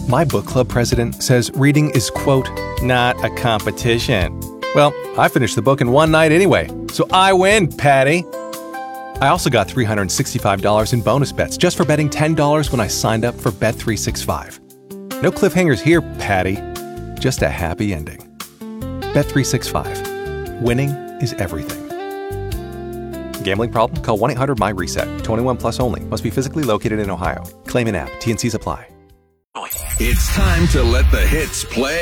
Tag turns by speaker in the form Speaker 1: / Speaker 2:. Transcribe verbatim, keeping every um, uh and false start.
Speaker 1: My book club president says reading is, quote, not a competition. Well, I finished the book in one night anyway, so I win, Patty. I also got three hundred sixty-five dollars in bonus bets just for betting ten dollars when I signed up for Bet three sixty-five. No cliffhangers here, Patty. Just a happy ending. Bet three sixty-five. Winning is everything. Gambling problem? Call one eight hundred my reset. twenty-one plus only. Must be physically located in Ohio. Claim in app. T and C's apply.
Speaker 2: It's time to let the hits play.